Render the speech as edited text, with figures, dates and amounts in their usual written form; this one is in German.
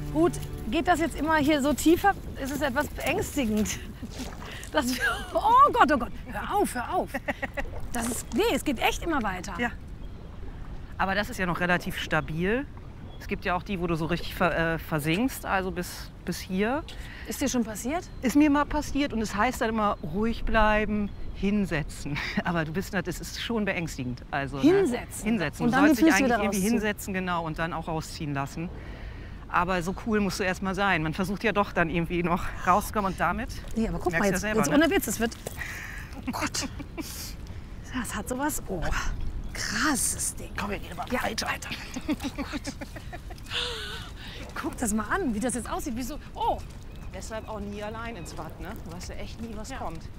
Gut, geht das jetzt immer hier so tiefer? Ist es etwas beängstigend? Oh Gott, hör auf, hör auf. Nee, es geht echt immer weiter. Ja. Aber das ist ja noch relativ stabil. Es gibt ja auch die, wo du so richtig versinkst, also bis hier. Ist dir schon passiert? Ist mir mal passiert und es heißt dann immer ruhig bleiben, hinsetzen. Aber du bist, das ist schon beängstigend. Also, hinsetzen? Ne? Hinsetzen. Und du dann sollst die dich Füße eigentlich wieder irgendwie rausziehen. hinsetzen, genau, und dann auch rausziehen lassen. Aber so cool musst du erst mal sein. Man versucht ja doch dann irgendwie noch rauszukommen und damit. Nee, aber guck mal, merkst jetzt, du ja selber, jetzt ne? ohne Witz, es wird... Oh Gott. Das hat sowas... Oh, krasses Ding. Komm, wir gehen mal Ja, weiter. Oh Gott. Guck das mal an, wie das jetzt aussieht. Wie so... Oh, Deshalb auch nie allein ins Bad, ne? Du weißt ja echt nie, was kommt.